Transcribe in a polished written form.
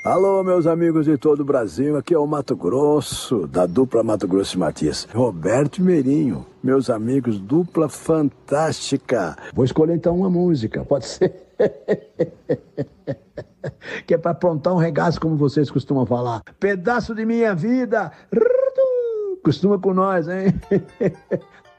Alô, meus amigos de todo o Brasil, aqui é o Mato Grosso, da dupla Mato Grosso e Matias. Roberto e Meirinho, meus amigos, dupla fantástica. Vou escolher então uma música, pode ser? Que é para aprontar um regaço, como vocês costumam falar. Pedaço de minha vida, costuma com nós, hein?